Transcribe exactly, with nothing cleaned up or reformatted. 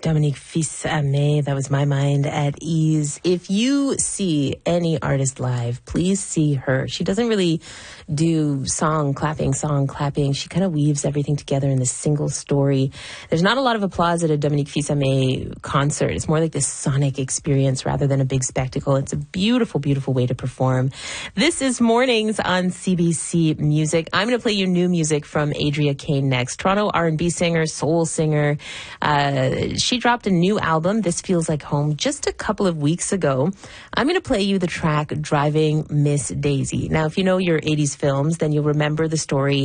Dominique Fils-Aimé. That was My Mind at Ease. If you see any artist live, please see her. She doesn't really do song clapping, song clapping. She kind of weaves everything together in this single story. There's not a lot of applause at a Dominique Fils-Aimé concert. It's more like this sonic experience rather than a big spectacle. It's a beautiful, beautiful way to perform. This is Mornings on C B C Music. I'm going to play you new music from Adria Kane next. Toronto R and B singer, soul singer. Uh, she dropped a new album, This Feels Like Home, just a couple of weeks ago. I'm going to play you the track Driving Miss Daisy. Now, if you know your eighties films, then you'll remember the story